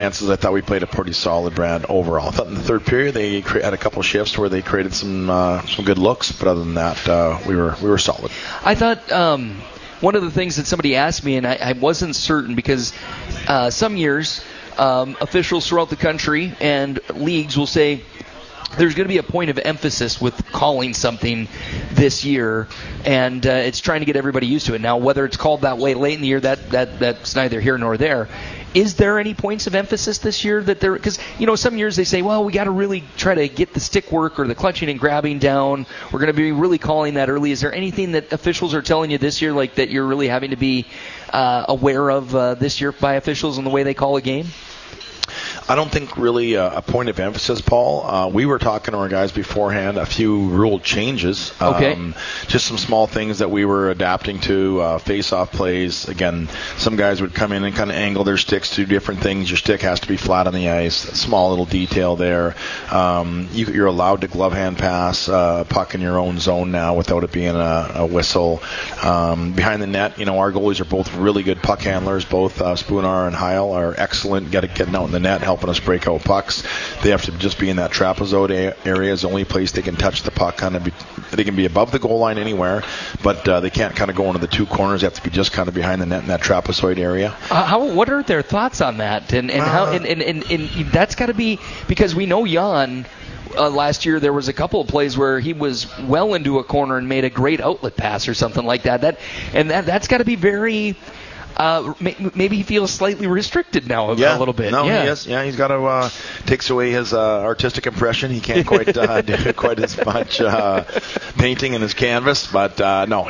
I thought we played a pretty solid brand overall. I thought in the third period they had a couple shifts where they created some good looks, but other than that, we were solid. I thought one of the things that somebody asked me, and I wasn't certain because some years officials throughout the country and leagues will say there's going to be a point of emphasis with calling something this year, and it's trying to get everybody used to it. Now, whether it's called that way late in the year, that's neither here nor there. Is there any points of emphasis this year that there? Because some years they say, well, we got to really try to get the stick work or the clutching and grabbing down. We're going to be really calling that early. Is there anything that officials are telling you this year, like that you're really having to be aware of this year by officials in the way they call a game? I don't think really a point of emphasis, Paul. We were talking to our guys beforehand, a few rule changes. Okay. Just some small things that we were adapting to, face-off plays. Again, some guys would come in and kind of angle their sticks to do different things. Your stick has to be flat on the ice. A small little detail there. You're allowed to glove hand pass a puck in your own zone now without it being a whistle. Behind the net, our goalies are both really good puck handlers. Both Spoonar and Heil are excellent getting out in the net, helping us break out pucks. They have to just be in that trapezoid area. Is the only place they can touch the puck. They can be above the goal line anywhere, but they can't kind of go into the two corners. They have to be just kind of behind the net in that trapezoid area. What are their thoughts on that? And how? And that's got to be because we know Jan. Last year there was a couple of plays where he was well into a corner and made a great outlet pass or something like that. That's got to be very. Maybe he feels slightly restricted now a little bit. No, he's got to takes away his artistic impression. He can't quite do quite as much painting in his canvas, but no,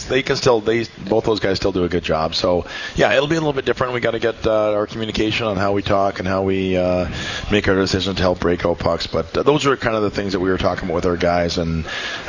both those guys still do a good job. So yeah, it'll be a little bit different. We got to get our communication on how we talk and how we make our decisions to help break out pucks. But those are kind of the things that we were talking about with our guys, and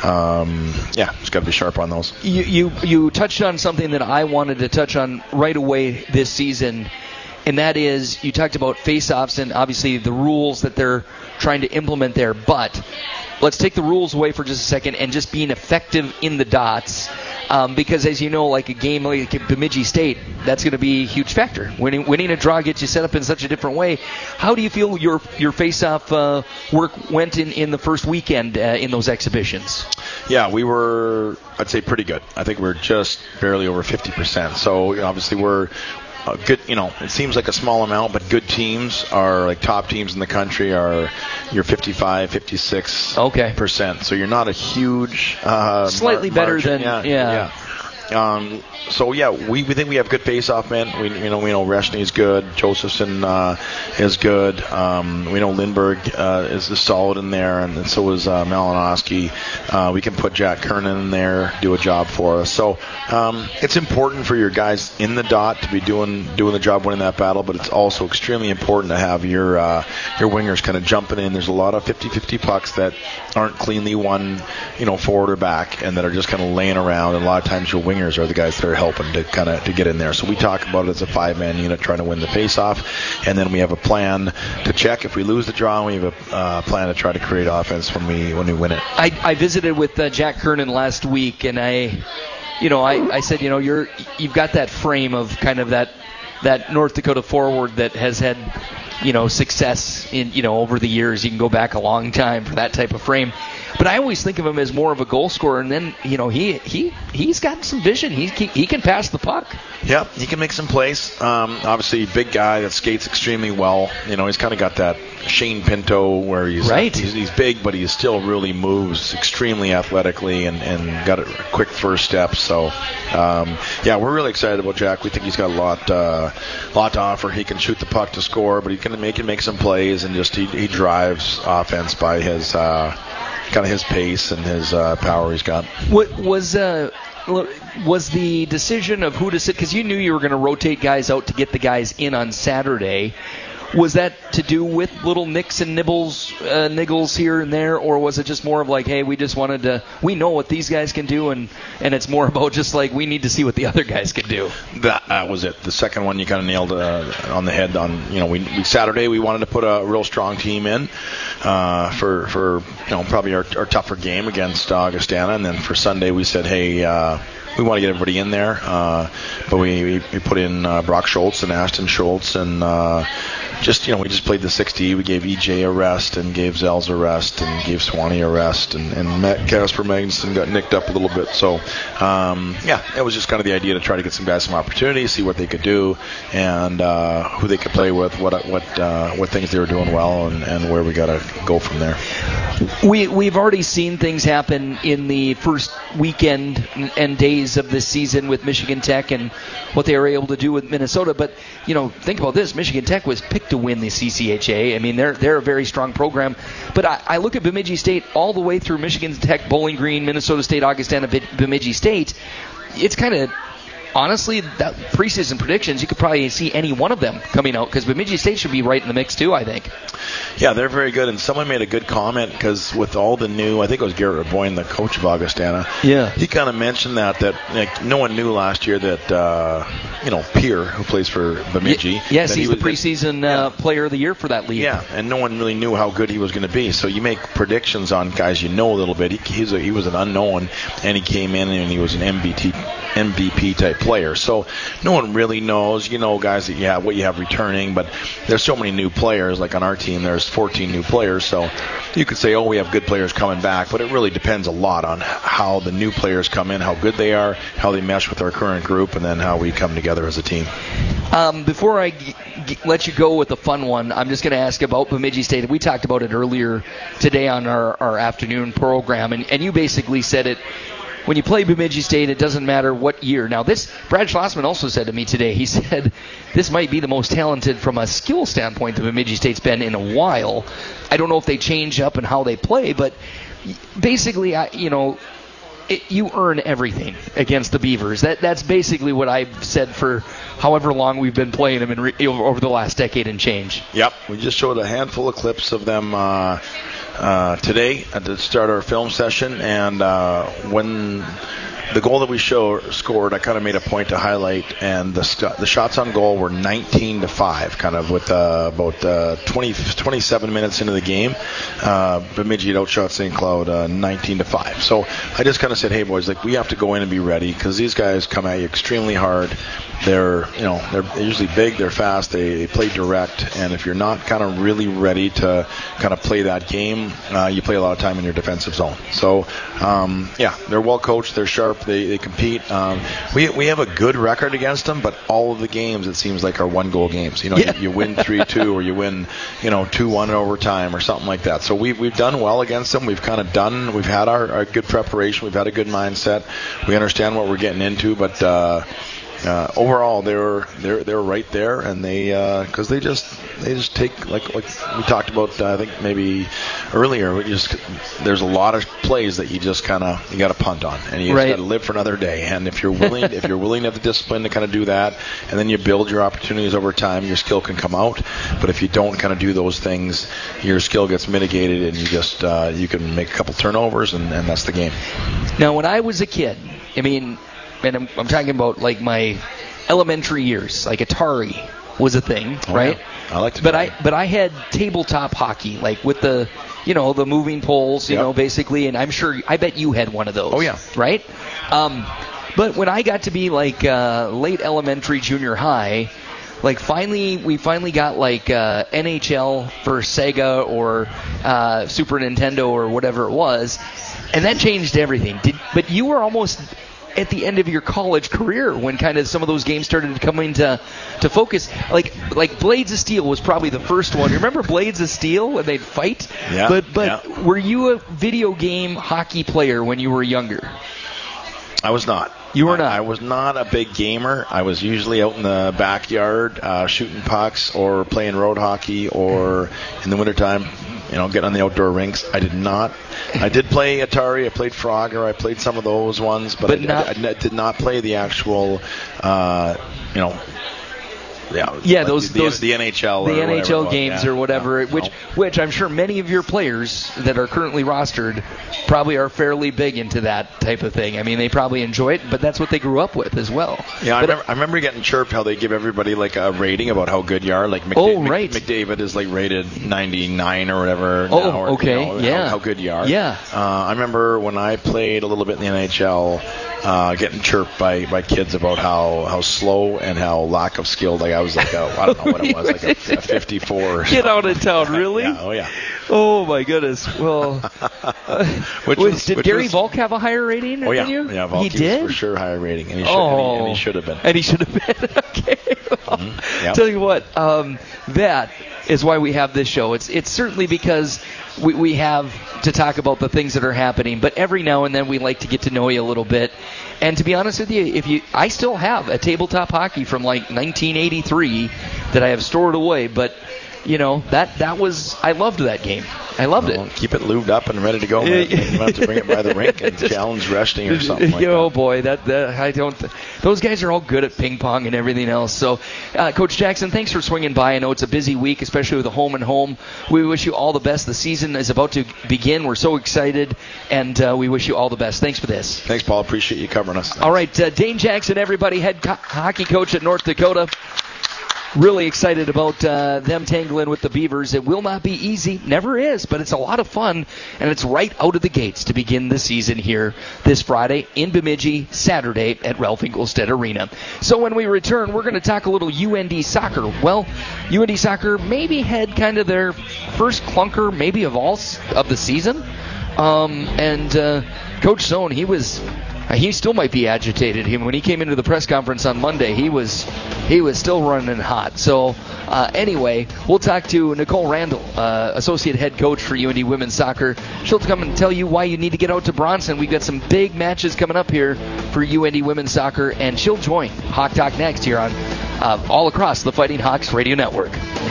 just got to be sharp on those. You touched on something that I wanted to touch on right away this season, and that is you talked about face-offs and obviously the rules that they're trying to implement there, but let's take the rules away for just a second and just being effective in the dots, because as you know, like a game like Bemidji State, that's going to be a huge factor. Winning a draw gets you set up in such a different way. How do you feel your face-off work went in the first weekend in those exhibitions? Yeah, we were, I'd say, pretty good. I think we're just barely over 50%. So obviously we're good. It seems like a small amount, but good teams are like top teams in the country are you're 55, 56%. So you're not a huge slightly better margin. than yeah. We think we have good face-off men. We know Reshny's good. Josephson is good. We know Lindbergh is solid in there, and so is Malinowski. We can put Jack Kernan in there, do a job for us. So it's important for your guys in the dot to be doing the job winning that battle, but it's also extremely important to have your wingers kind of jumping in. There's a lot of 50-50 pucks that aren't cleanly won, forward or back, and that are just kind of laying around. And a lot of times your wingers are the guys that are helping to get in there. So we talk about it as a 5-man unit trying to win the face-off, and then we have a plan to check if we lose the draw, and we have a plan to try to create offense when we win it. I visited with Jack Kernan last week, and I said, you've got that frame of kind of that North Dakota forward that has had success in over the years. You can go back a long time for that type of frame. But I always think of him as more of a goal scorer, and then he's got some vision. He can pass the puck. Yeah, he can make some plays. Obviously, big guy that skates extremely well. He's kind of got that Shane Pinto where he's right. He's big, but he still really moves extremely athletically and got a quick first step. So we're really excited about Jack. We think he's got a lot to offer. He can shoot the puck to score, but he can make some plays, and just he drives offense by his kind of his pace and his power he's got. What was the decision of who to sit, because you knew you were going to rotate guys out to get the guys in on Saturday, was that to do with little nicks and niggles here and there, or was it just more of like, hey, we know what these guys can do, and it's more about just like we need to see what the other guys can do? That was it. The second one you kind of nailed on the head. Saturday we wanted to put a real strong team in for probably our tougher game against Augustana, and then for Sunday we said, hey, we want to get everybody in there. But we put in Brock Schultz and Ashton Schultz, and we just played the 60. We gave EJ a rest and gave Zels a rest and gave Swanee a rest, and Casper Magnuson got nicked up a little bit. So it was just kind of the idea to try to get some guys some opportunities, see what they could do, and who they could play with, what things they were doing well, and where we got to go from there. We've already seen things happen in the first weekend and days of this season with Michigan Tech and what they were able to do with Minnesota. But think about this: Michigan Tech was picked to win the CCHA. I mean, they're a very strong program. But I look at Bemidji State all the way through Michigan Tech, Bowling Green, Minnesota State, Augustana, Bemidji State. It's kind of, honestly, that preseason predictions, you could probably see any one of them coming out, because Bemidji State should be right in the mix too, I think. Yeah, they're very good. And someone made a good comment, because with all the new, I think it was Garrett Raboyne, the coach of Augustana. Yeah. He kind of mentioned that no one knew last year that Pierre, who plays for Bemidji. Yes, he's the preseason player of the year for that league. Yeah, and no one really knew how good he was going to be. So you make predictions on guys you know a little bit. He was an unknown, and he came in and he was an MVP type player. So no one really knows, guys that what you have returning, but there's so many new players. Like on our team, there's 14 new players. So you could say, we have good players coming back, but it really depends a lot on how the new players come in, how good they are, how they mesh with our current group, and then how we come together as a team. Before I let you go with the fun one, I'm just going to ask about Bemidji State. We talked about it earlier today on our afternoon program, and you basically said it. When you play Bemidji State, it doesn't matter what year. Now, Brad Schlossman also said to me today, he said, this might be the most talented from a skill standpoint that Bemidji State's been in a while. I don't know if they change up in how they play, but basically, you earn everything against the Beavers. That's basically what I've said for however long we've been playing them over the last decade and change. Yep, we just showed a handful of clips of them today at the start of our film session, and when the goal that we scored, I kind of made a point to highlight, and the shots on goal were 19-5, kind of with about 27 minutes into the game. Bemidji had outshot St. Cloud 19-5. So I just kind of said, hey boys, we have to go in and be ready, because these guys come at you extremely hard. They're usually big, they're fast, they play direct, and if you're not kind of really ready to kind of play that game, you play a lot of time in your defensive zone. So they're well coached, they're sharp, they compete. We have a good record against them, but all of the games, it seems like, are one-goal games. You win 3-2, or you win 2-1 in overtime or something like that. So we've done well against them. We've had our good preparation, we've had a good mindset, we understand what we're getting into, but overall, they're right there, and because they just take, like we talked about, I think maybe earlier. There's a lot of plays that you got to punt on, and you just got to live for another day. And if you're willing, to have the discipline to kind of do that, and then you build your opportunities over time, your skill can come out. But if you don't kind of do those things, your skill gets mitigated, and you can make a couple turnovers, and that's the game. Now, when I was a kid, and I'm talking about like my elementary years, like Atari was a thing, right? Yeah. I like to. But I had tabletop hockey, like with the the moving poles, basically, and I bet you had one of those. Oh yeah. Right? But when I got to be like late elementary, junior high, we finally got like NHL for Sega or Super Nintendo or whatever it was, and that changed everything. But you were almost at the end of your college career when kind of some of those games started to come into focus. Like Blades of Steel was probably the first one. You remember Blades of Steel when they'd fight? Yeah. But were you a video game hockey player when you were younger? I was not. You were not? I was not a big gamer. I was usually out in the backyard shooting pucks or playing road hockey, or in the wintertime, getting on the outdoor rinks. I did not. I did play Atari. I played Frogger. I played some of those ones, but I did not play the actual, those the NHL, the NHL whatever games or whatever, which I'm sure many of your players that are currently rostered probably are fairly big into that type of thing. I mean, they probably enjoy it, but that's what they grew up with as well. Yeah, I remember getting chirped how they give everybody like a rating about how good you are. Like McDavid is like rated 99 or whatever. How good you are. Yeah. I remember when I played a little bit in the NHL, getting chirped by kids about how slow and how lack of skill. Like I was like, I don't know what it was, like a 54. Get out of town, really? Yeah, oh yeah. Oh my goodness. Well, did Gary Volk have a higher rating than you? Yeah, Volk he did for sure higher rating, and he should have been. And he should have been. Okay. Well, tell you what, that is why we have this show. It's certainly because we have to talk about the things that are happening, but every now and then we like to get to know you a little bit. And to be honest with you, I still have a tabletop hockey from like 1983 that I have stored away, but that was, I loved that game. I loved it. Keep it lubed up and ready to go. You have to bring it by the rink and challenge Resting or something like that. Oh boy, I don't. Those guys are all good at ping pong and everything else. So, Coach Jackson, thanks for swinging by. I know it's a busy week, especially with the home and home. We wish you all the best. The season is about to begin. We're so excited, and we wish you all the best. Thanks for this. Thanks, Paul. Appreciate you covering us. Thanks. All right, Dane Jackson, everybody, head hockey coach at North Dakota. Really excited about them tangling with the Beavers. It will not be easy. Never is, but it's a lot of fun, and it's right out of the gates to begin the season here this Friday in Bemidji, Saturday at Ralph Engelstad Arena. So when we return, we're going to talk a little UND soccer. Well, UND soccer maybe had kind of their first clunker maybe of the season. And Coach Zone, he still might be agitated. When he came into the press conference on Monday, he was still running hot. So anyway, we'll talk to Nicole Randall, associate head coach for UND women's soccer. She'll come and tell you why you need to get out to Bronson. We've got some big matches coming up here for UND women's soccer, and she'll join Hawk Talk next here on all across the Fighting Hawks Radio Network.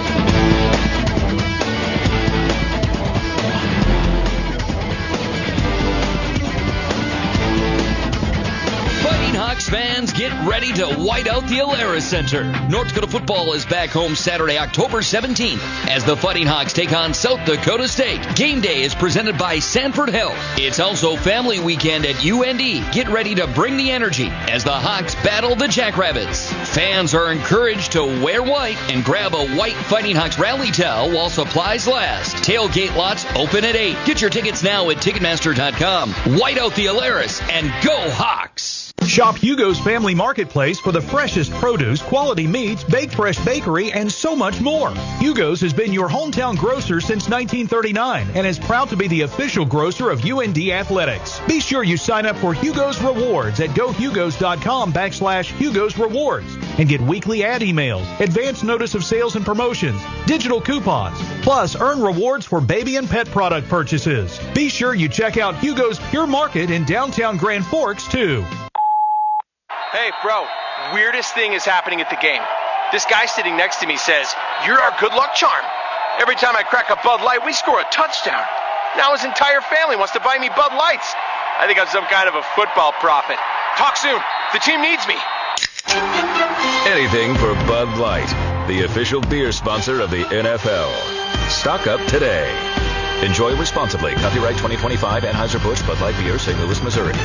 Fans, get ready to white out the Alara Center. North Dakota football is back home Saturday, October 17th, as the Fighting Hawks take on South Dakota State. Game day is presented by Sanford Health. It's also family weekend at UND. Get ready to bring the energy as the Hawks battle the Jackrabbits. Fans are encouraged to wear white and grab a white Fighting Hawks rally towel while supplies last. Tailgate lots open at 8. Get your tickets now at Ticketmaster.com. White out the Alaris and go Hawks! Shop Hugo's Family Marketplace for the freshest produce, quality meats, baked fresh bakery, and so much more. Hugo's has been your hometown grocer since 1939 and is proud to be the official grocer of UND Athletics. Be sure you sign up for Hugo's Rewards at gohugos.com/Hugo's Rewards and get weekly ad emails, advance notice of sales and promotions, digital coupons, plus earn rewards for baby and pet product purchases. Be sure you check out Hugo's Pure Market in downtown Grand Forks, too. Hey, bro, weirdest thing is happening at the game. This guy sitting next to me says, "You're our good luck charm." Every time I crack a Bud Light, we score a touchdown. Now his entire family wants to buy me Bud Lights. I think I'm some kind of a football prophet. Talk soon. The team needs me. Anything for Bud Light, the official beer sponsor of the NFL. Stock up today. Enjoy responsibly. Copyright 2025 Anheuser-Busch Bud Light Beer, St. Louis, Missouri.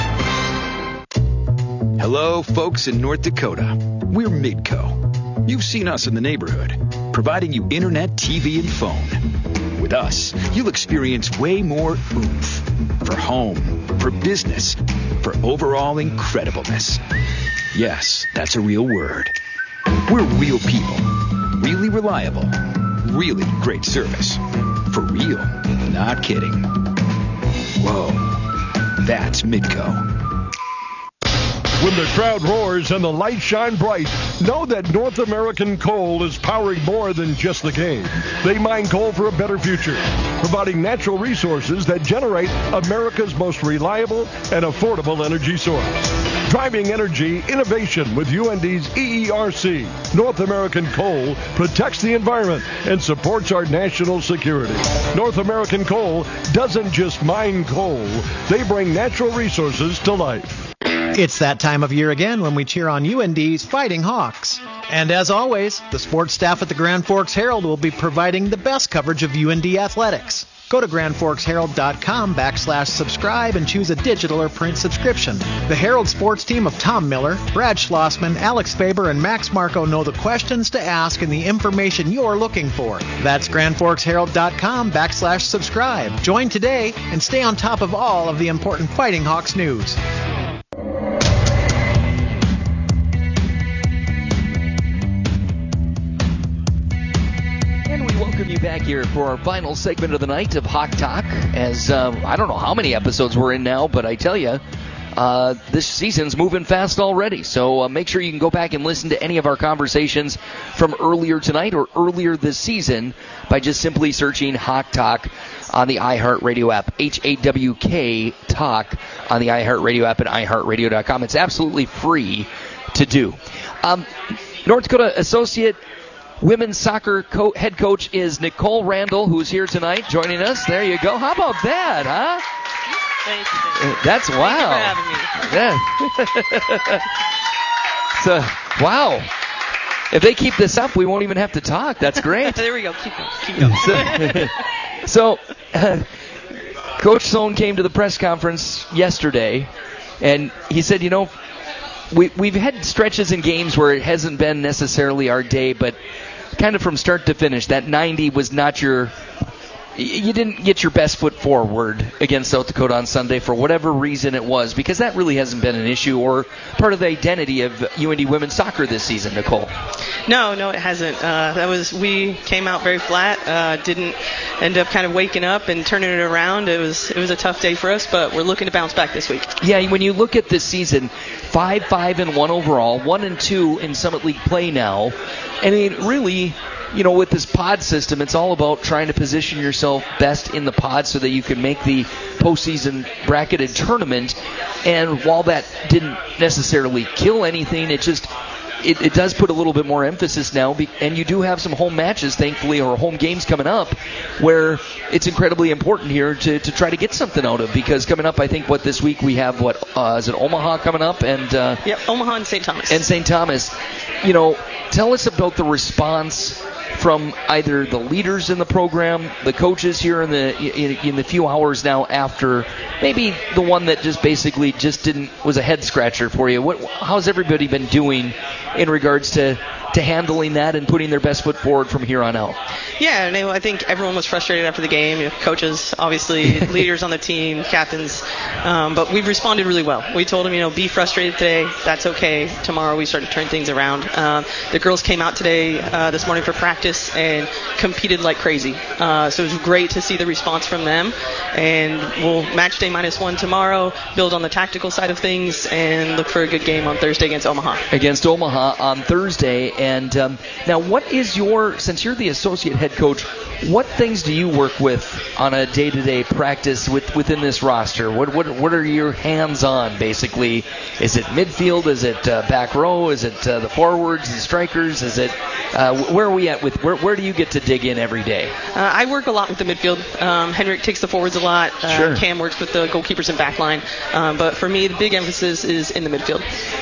Hello, folks in North Dakota. We're Midco. You've seen us in the neighborhood, providing you internet, TV, and phone. With us, you'll experience way more oomph. For home, for business, for overall incredibleness. Yes, that's a real word. We're real people. Really reliable. Really great service. For real. Not kidding. Whoa. That's Midco. When the crowd roars and the lights shine bright, know that North American Coal is powering more than just the game. They mine coal for a better future, providing natural resources that generate America's most reliable and affordable energy source. Driving energy innovation with UND's EERC. North American Coal protects the environment and supports our national security. North American Coal doesn't just mine coal, they bring natural resources to life. It's that time of year again when we cheer on UND's Fighting Hawks. And as always, the sports staff at the Grand Forks Herald will be providing the best coverage of UND athletics. Go to grandforksherald.com/subscribe and choose a digital or print subscription. The Herald sports team of Tom Miller, Brad Schlossman, Alex Faber, and Max Marco know the questions to ask and the information you're looking for. That's grandforksherald.com/subscribe. Join today and stay on top of all of the important Fighting Hawks news. Welcome you back here for our final segment of the night of Hawk Talk. As I don't know how many episodes we're in now, but I tell you, this season's moving fast already. So make sure you can go back and listen to any of our conversations from earlier tonight or earlier this season by just simply searching Hawk Talk on the iHeartRadio app. HAWK Talk on the iHeartRadio app and iHeartRadio.com. It's absolutely free to do. North Dakota Associate Women's Soccer head coach is Nicole Randall, who's here tonight joining us. There you go. How about that, huh? Thank you. That's wow. Thank you for having me. Yeah. So, wow. If they keep this up, we won't even have to talk. That's great. There we go. Keep going. So, Coach Sohn came to the press conference yesterday, and he said, you know, we've had stretches in games where it hasn't been necessarily our day, but kind of from start to finish, that 90 was not you didn't get your best foot forward against South Dakota on Sunday for whatever reason it was, because that really hasn't been an issue or part of the identity of UND women's soccer this season, Nicole. No, it hasn't. We came out very flat, didn't end up kind of waking up and turning it around. It was a tough day for us, but we're looking to bounce back this week. Yeah, when you look at this season, 5-5-1 overall, 1-2 in Summit League play now. I mean, really, you know, with this pod system, it's all about trying to position yourself best in the pod so that you can make the postseason bracketed tournament. And while that didn't necessarily kill anything, it does put a little bit more emphasis now, and you do have some home matches, thankfully, or home games coming up, where it's incredibly important here to try to get something out of, because coming up, I think, this week we have, is it Omaha coming up? And Omaha and St. Thomas. And St. Thomas. You know, tell us about the response from either the leaders in the program, the coaches here in the few hours now after maybe the one that just basically was a head scratcher for you. How's everybody been doing in regards to handling that and putting their best foot forward from here on out? Yeah, I think everyone was frustrated after the game. Coaches, obviously, leaders on the team, captains, but we've responded really well. We told them, be frustrated today. That's okay. Tomorrow we start to turn things around. The girls came out today, this morning for practice and competed like crazy. So it was great to see the response from them. And we'll match day -1 tomorrow, build on the tactical side of things, and look for a good game on Thursday against Omaha. Against Omaha on Thursday. And now, since you're the associate head coach, what things do you work with on a day-to-day practice within this roster? What are your hands-on, basically? Is it midfield? Is it back row? Is it the forwards, the strikers? Is it where are we at with where do you get to dig in every day? I work a lot with the midfield. Henrik takes the forwards a lot. Sure. Cam works with the goalkeepers and back line. But for me, the big emphasis is in the midfield.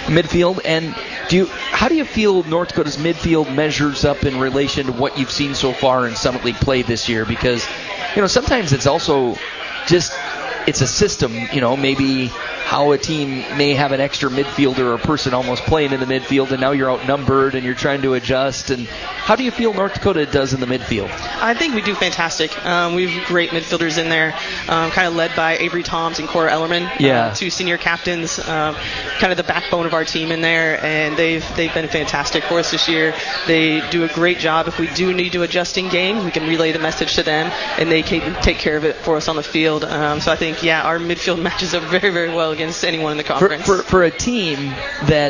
And how do you feel North Dakota's midfield measures up in relation to what you've seen so far in Summit League play this year? Because, sometimes it's also just, it's a system, maybe how a team may have an extra midfielder or a person almost playing in the midfield, and now you're outnumbered and you're trying to adjust. And how do you feel North Dakota does in the midfield? I think we do fantastic. We have great midfielders in there, kind of led by Avery Toms and Cora Ellerman, two senior captains, kind of the backbone of our team in there, and they've been fantastic for us this year. They do a great job. If we do need to adjust in game, we can relay the message to them, and they can take care of it for us on the field. So I think, our midfield matches up very, very well against anyone in the conference. For a team that,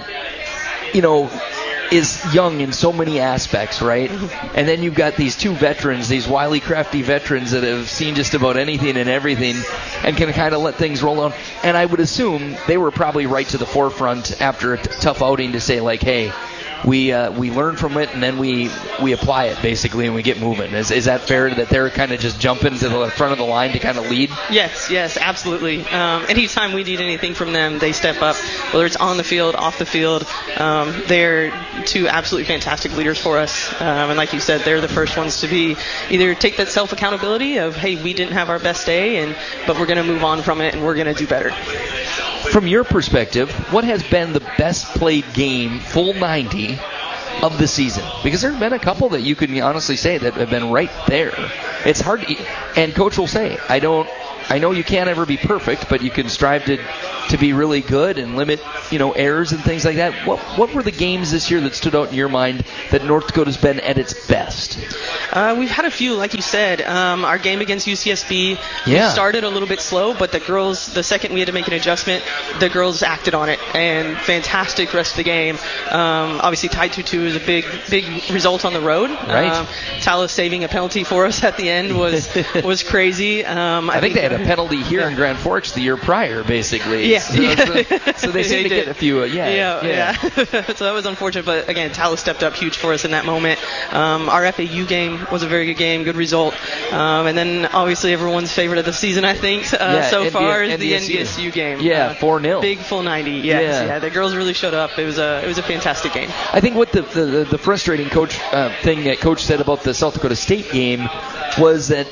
is young in so many aspects, right? Mm-hmm. And then you've got these two veterans, these wily, crafty veterans that have seen just about anything and everything and can kind of let things roll on. And I would assume they were probably right to the forefront after a tough outing to say, like, hey, we learn from it, and then we apply it basically, and we get moving. Is that fair that they're kind of just jumping to the front of the line to kind of lead? Yes, absolutely. Anytime we need anything from them, they step up, whether it's on the field, off the field. They're two absolutely fantastic leaders for us. And like you said, they're the first ones to be either take that self-accountability of, hey, we didn't have our best day, but we're going to move on from it and we're going to do better. From your perspective, what has been the best played game, full 90, of the season? Because there have been a couple that you can honestly say that have been right there. It's hard and Coach will say, I know you can't ever be perfect, but you can strive to be really good and limit, errors and things like that. What were the games this year that stood out in your mind that North Dakota's been at its best? We've had a few, like you said. Our game against UCSB, we started a little bit slow, but the girls, the second we had to make an adjustment, the girls acted on it, and fantastic rest of the game. Obviously, tied 2-2 is a big result on the road. Right. Talis saving a penalty for us at the end was crazy. I think they had a penalty here in Grand Forks the year prior, basically. Yeah. So they seem to get a few. Yeah. So that was unfortunate, but again, Talis stepped up huge for us in that moment. Our FAU game was a very good game, good result. And then obviously everyone's favorite of the season, I think, so far is the NDSU game. Yeah, 4-0. Big full 90. Yeah. The girls really showed up. It was a fantastic game. I think what the frustrating thing that Coach said about the South Dakota State game was that,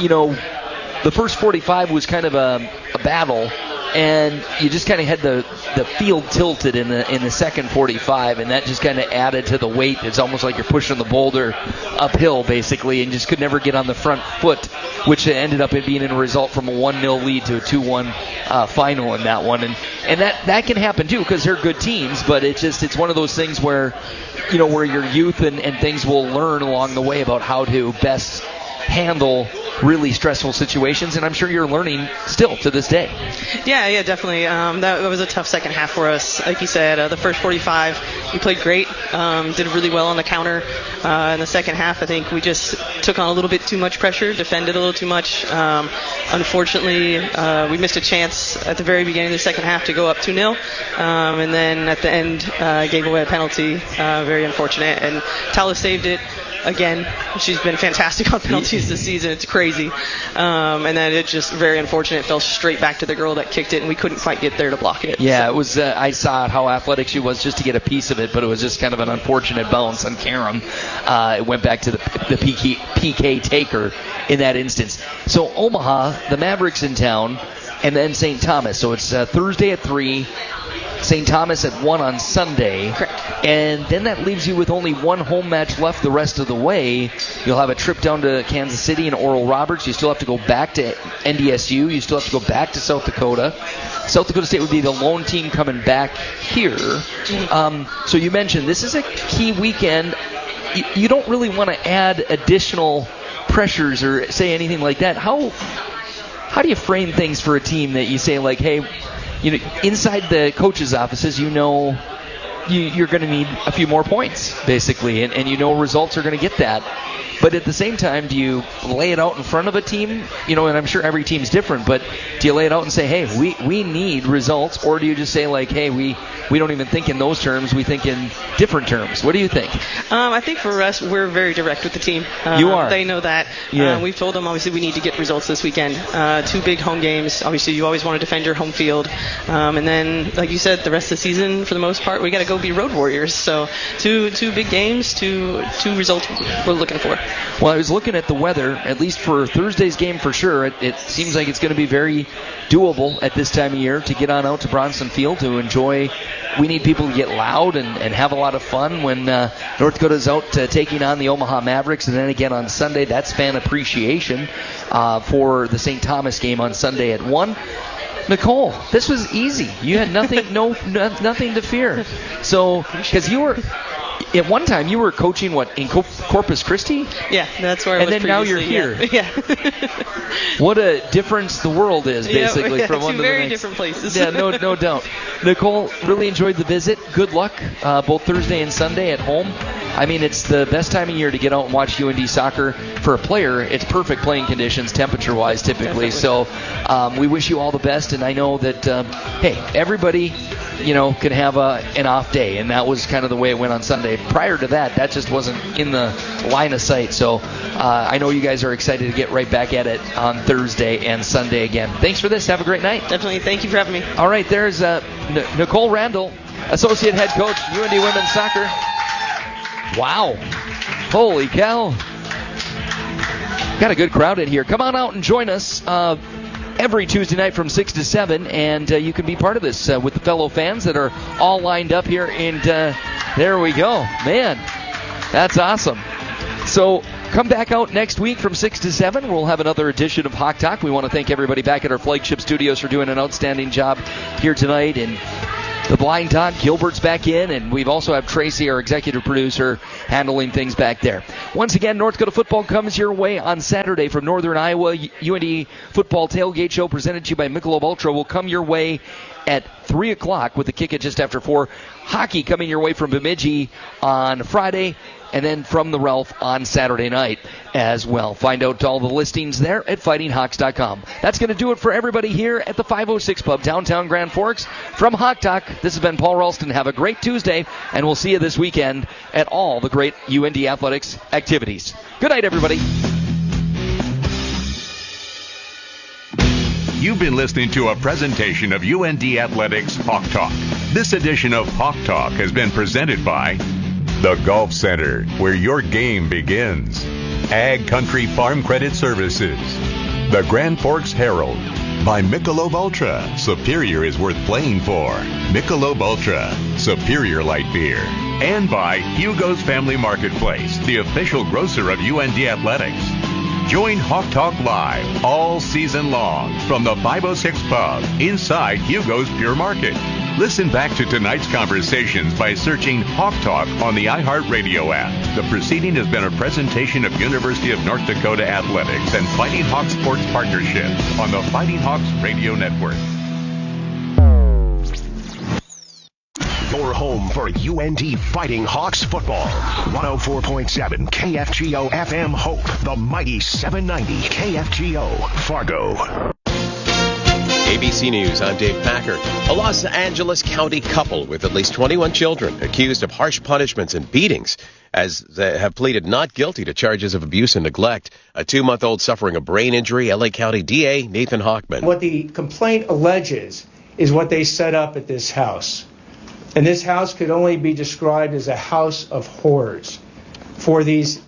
the first 45 was kind of a battle, and you just kind of had the field tilted in the second 45, and that just kind of added to the weight. It's almost like you're pushing the boulder uphill, basically, and just could never get on the front foot, which ended up being a result from a 1-0 lead to a 2-1 final in that one. And that can happen, too, because they're good teams, but it's one of those things where, where your youth and things will learn along the way about how to best handle really stressful situations, and I'm sure you're learning still to this day. Yeah, definitely. That was a tough second half for us. Like you said, the first 45, we played great, did really well on the counter. In the second half, I think we just took on a little bit too much pressure, defended a little too much. Unfortunately, we missed a chance at the very beginning of the second half to go up 2-0, and then at the end gave away a penalty. Very unfortunate, and Talis saved it. Again, she's been fantastic on penalties this season. It's crazy. And then it just very unfortunate. It fell straight back to the girl that kicked it, and we couldn't quite get there to block it. Yeah, it was. I saw how athletic she was just to get a piece of it, but it was just kind of an unfortunate bounce on Karam. It went back to the PK taker in that instance. So Omaha, the Mavericks in town, and then St. Thomas. So it's Thursday at 3. St. Thomas at 1 on Sunday. Correct. And then that leaves you with only one home match left the rest of the way. You'll have a trip down to Kansas City and Oral Roberts. You still have to go back to NDSU. You still have to go back to South Dakota. South Dakota State would be the lone team coming back here. So you mentioned this is a key weekend. You don't really want to add additional pressures or say anything like that. How do you frame things for a team that you say, like, hey, inside the coaches' offices, you're going to need a few more points, basically, and results are going to get that. But at the same time, do you lay it out in front of a team? And I'm sure every team's different, but do you lay it out and say, hey, we need results, or do you just say, like, hey, we don't even think in those terms, we think in different terms? What do you think? I think for us, we're very direct with the team. You are. They know that. Yeah. We've told them, obviously, we need to get results this weekend. 2 big home games. Obviously, you always want to defend your home field. And then, like you said, the rest of the season, for the most part, we got to go be road warriors. So 2 big games, two results we're looking for. Well, I was looking at the weather, at least for Thursday's game for sure. It seems like it's going to be very doable at this time of year to get on out to Bronson Field to enjoy. We need people to get loud and have a lot of fun when North Dakota's out taking on the Omaha Mavericks. And then again on Sunday, that's fan appreciation for the St. Thomas game on Sunday at 1. Nicole, this was easy. You had nothing, nothing to fear. So, because you were... At one time, you were coaching, in Corpus Christi? Yeah, that's where I was previously. And then now you're here. Yeah. What a difference the world is, basically, from one to the next. Two very different places. Yeah, no doubt. Nicole, really enjoyed the visit. Good luck both Thursday and Sunday at home. I mean, it's the best time of year to get out and watch UND soccer. For a player, it's perfect playing conditions, temperature-wise, typically. Definitely. So we wish you all the best, and I know that, hey, everybody can have an off day, and that was kind of the way it went on Sunday. Prior to that just wasn't in the line of sight. So I know you guys are excited to get right back at it on Thursday and Sunday again. Thanks for this. Have a great night. Definitely. Thank you for having me. All right, there's Nicole Randall, Associate Head Coach, UND Women's Soccer. Wow. Holy cow. Got a good crowd in here. Come on out and join us every Tuesday night from 6 to 7, and you can be part of this with the fellow fans that are all lined up here. And there we go. Man, that's awesome. So come back out next week from 6 to 7. We'll have another edition of Hawk Talk. We want to thank everybody back at our flagship studios for doing an outstanding job here tonight. And the Blind Talk, Gilbert's back in, and we've also have Tracy, our executive producer, handling things back there. Once again, North Dakota football comes your way on Saturday from Northern Iowa. UND Football Tailgate Show presented to you by Michelob Ultra will come your way at 3 o'clock with the kick at just after 4. Hockey coming your way from Bemidji on Friday, and then from the Ralph on Saturday night as well. Find out all the listings there at fightinghawks.com. That's going to do it for everybody here at the 506 Pub, downtown Grand Forks. From Hawk Talk, this has been Paul Ralston. Have a great Tuesday, and we'll see you this weekend at all the great UND athletics activities. Good night, everybody. You've been listening to a presentation of UND Athletics Hawk Talk. This edition of Hawk Talk has been presented by the Golf Center, where your game begins. Ag Country Farm Credit Services. The Grand Forks Herald. By Michelob Ultra. Superior is worth playing for. Michelob Ultra. Superior light beer. And by Hugo's Family Marketplace, the official grocer of UND Athletics. Join Hawk Talk live all season long from the 506 Pub inside Hugo's Pure Market. Listen back to tonight's conversations by searching Hawk Talk on the iHeartRadio app. The proceeding has been a presentation of University of North Dakota Athletics and Fighting Hawks Sports Partnership on the Fighting Hawks Radio Network. Your home for UND Fighting Hawks football. 104.7 KFGO FM Hope, the mighty 790 KFGO Fargo. ABC News, I'm Dave Packer. A Los Angeles County couple with at least 21 children accused of harsh punishments and beatings as they have pleaded not guilty to charges of abuse and neglect. A 2-month-old suffering a brain injury, LA County DA Nathan Hochman. What the complaint alleges is what they set up at this house. And this house could only be described as a house of horrors for these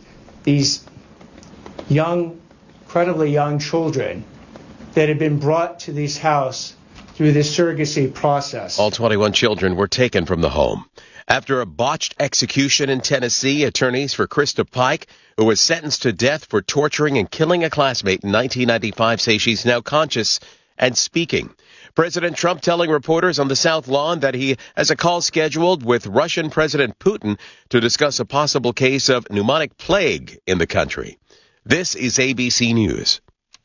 young, incredibly young children that had been brought to this house through this surrogacy process. All 21 children were taken from the home. After a botched execution in Tennessee, attorneys for Krista Pike, who was sentenced to death for torturing and killing a classmate in 1995, say she's now conscious and speaking. President Trump telling reporters on the South Lawn that he has a call scheduled with Russian President Putin to discuss a possible case of pneumonic plague in the country. This is ABC News.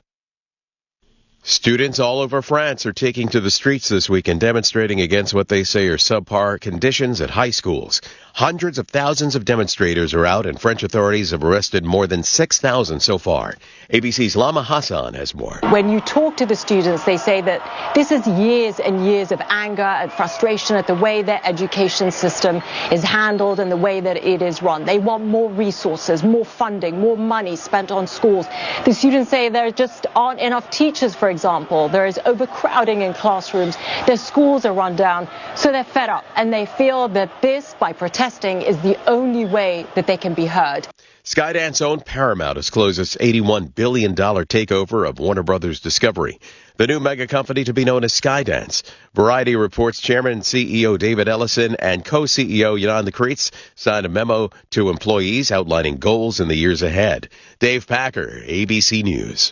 Students all over France are taking to the streets this weekend, demonstrating against what they say are subpar conditions at high schools. Hundreds of thousands of demonstrators are out, and French authorities have arrested more than 6,000 so far. ABC's Lama Hassan has more. When you talk to the students, they say that this is years and years of anger and frustration at the way their education system is handled and the way that it is run. They want more resources, more funding, more money spent on schools. The students say there just aren't enough teachers, for example. There is overcrowding in classrooms. Their schools are run down. So they're fed up, and they feel that this, by protesting, is the only way that they can be heard. Skydance owned Paramount has closed its $81 billion takeover of Warner Brothers Discovery, the new mega company to be known as Skydance. Variety reports Chairman and CEO David Ellison and co-CEO Yolanda Kreitz signed a memo to employees outlining goals in the years ahead. Dave Packer, ABC News.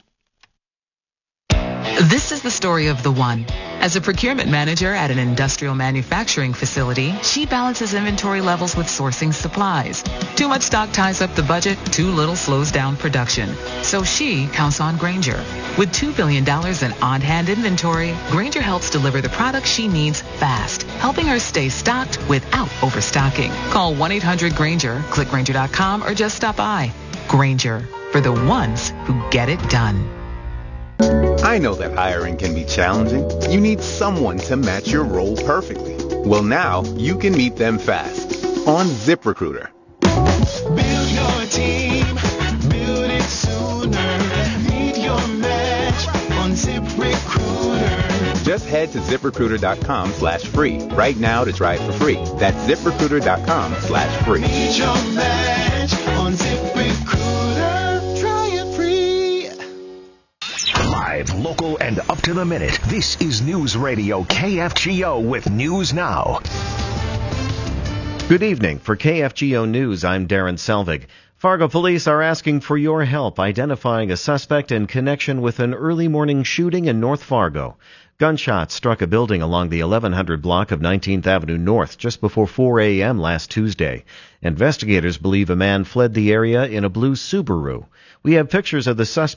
This is the story of the one. As a procurement manager at an industrial manufacturing facility, she balances inventory levels with sourcing supplies. Too much stock ties up the budget, too little slows down production. So she counts on Grainger. With $2 billion in on-hand inventory, Grainger helps deliver the products she needs fast, helping her stay stocked without overstocking. Call 1-800-GRAINGER, click Grainger.com, or just stop by. Grainger, for the ones who get it done. I know that hiring can be challenging. You need someone to match your role perfectly. Well, now you can meet them fast on ZipRecruiter. Build your team, build it sooner. Meet your match on ZipRecruiter. Just head to ZipRecruiter.com/free right now to try it for free. That's ZipRecruiter.com/free. Meet your match on ZipRecruiter. Try it free. Live, local, and up to the minute. This is News Radio KFGO with News Now. Good evening. For KFGO News, I'm Darren Selvig. Fargo police are asking for your help identifying a suspect in connection with an early morning shooting in North Fargo. Gunshots struck a building along the 1100 block of 19th Avenue North just before 4 a.m. last Tuesday. Investigators believe a man fled the area in a blue Subaru. We have pictures of the suspect